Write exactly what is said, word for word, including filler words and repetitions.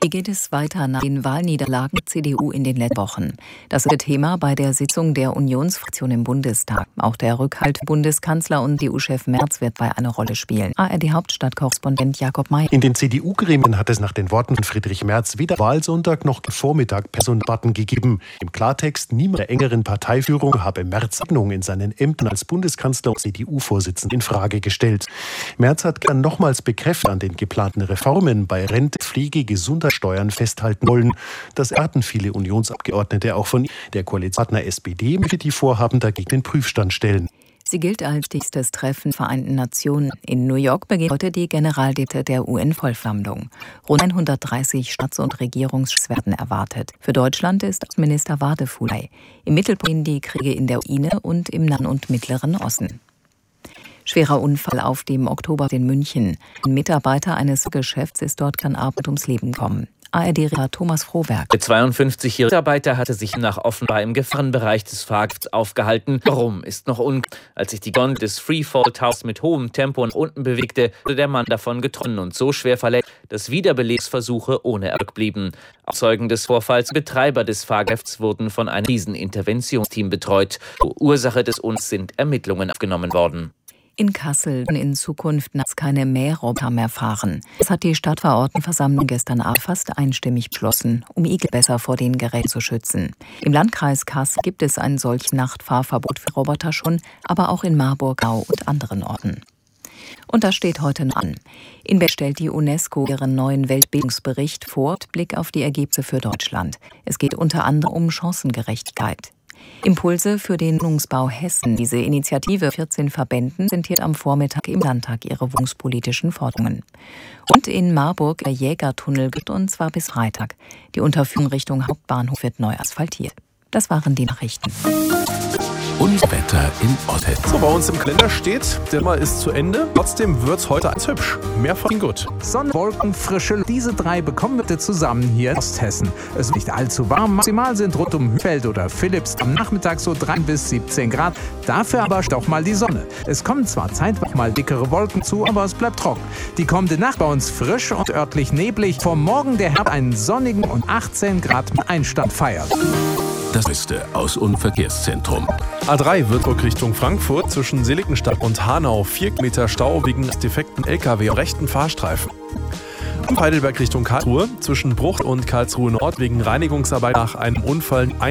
Wie geht es weiter nach den Wahlniederlagen der C D U in den letzten Wochen? Das ist Thema bei der Sitzung der Unionsfraktion im Bundestag. Auch der Rückhalt Bundeskanzler und C D U-Chef Merz wird bei eine Rolle spielen. A R D-Hauptstadtkorrespondent Jakob May. In den C D U-Gremien hat es nach den Worten von Friedrich Merz weder Wahlsonntag noch Vormittag Personaldebatten gegeben. Im Klartext, niemand der engeren Parteiführung habe Merz' Eignung in seinen Ämtern als Bundeskanzler und C D U-Vorsitzenden in Frage gestellt. Merz hat gern nochmals bekräftigt an den geplanten Reformen bei Rente, Pflege, Gesundheit, Steuern festhalten wollen. Das erwarten viele Unionsabgeordnete auch von ihm. Der Koalitionspartner S P D möchte die Vorhaben dagegen den Prüfstand stellen. Sie gilt als wichtigstes Treffen der Vereinten Nationen. In New York beginnt heute die Generaldebatte der U N-Vollversammlung. Rund hundertdreißig Staats- und Regierungschefs werden erwartet. Für Deutschland ist Außenminister Wadefuhl. Im Mittelpunkt die Kriege in der Ukraine und im Nahen und Mittleren Osten. Schwerer Unfall auf dem Oktober in München. Ein Mitarbeiter eines Geschäfts ist dort an Arbeit ums Leben gekommen. A R D-Reporter Thomas Frohberg. Der zweiundfünfzigjährige Mitarbeiter hatte sich nach offenbar im Gefahrenbereich des Fahrgeschäfts aufgehalten. Warum, ist noch unklar. Als sich die Gondel des Freefall-Towers mit hohem Tempo nach unten bewegte, wurde der Mann davon getroffen und so schwer verletzt, dass Wiederbelebensversuche ohne Erfolg blieben. Auch Zeugen des Vorfalls, Betreiber des Fahrgeschäfts, wurden von einem Kriseninterventionsteam betreut. Zur Ursache des Unfalls sind Ermittlungen aufgenommen worden. In Kassel in Zukunft nachts keine Mähroboter mehr fahren. Das hat die Stadtverordnetenversammlung gestern Abend fast einstimmig beschlossen, um Igel besser vor den Geräten zu schützen. Im Landkreis Kassel gibt es ein solches Nachtfahrverbot für Roboter schon, aber auch in Marburg und anderen Orten. Und das steht heute noch an. In Berlin stellt die UNESCO ihren neuen Weltbildungsbericht vor, mit Blick auf die Ergebnisse für Deutschland. Es geht unter anderem um Chancengerechtigkeit. Impulse für den Wohnungsbau Hessen. Diese Initiative vierzehn Verbänden präsentiert am Vormittag im Landtag ihre wohnungspolitischen Forderungen. Und in Marburg der Jägertunnel gibt und zwar bis Freitag. Die Unterführung Richtung Hauptbahnhof wird neu asphaltiert. Das waren die Nachrichten. Und Wetter in Osthessen. So, bei uns im Kalender steht, der Sommer ist zu Ende. Trotzdem wird's heute ganz hübsch. Mehr von gut. Sonne, Wolken, Frische. Diese drei bekommen wir zusammen hier in Osthessen. Es ist nicht allzu warm. Maximal sind rund um Hüfeld oder Philips am Nachmittag so drei bis siebzehn Grad. Dafür aber steht auch mal die Sonne. Es kommen zwar zeitweise mal dickere Wolken zu, aber es bleibt trocken. Die kommende Nacht bei uns frisch und örtlich neblig. Vom Morgen der Herbst einen sonnigen und achtzehn Grad mit Einstand feiert. Das Beste aus Unverkehrszentrum. A drei Würzburg Richtung Frankfurt zwischen Seligenstadt und Hanau. Vier Meter Stau wegen des defekten L K W am rechten Fahrstreifen. Und Heidelberg Richtung Karlsruhe zwischen Bruch und Karlsruhe Nord wegen Reinigungsarbeit nach einem Unfall.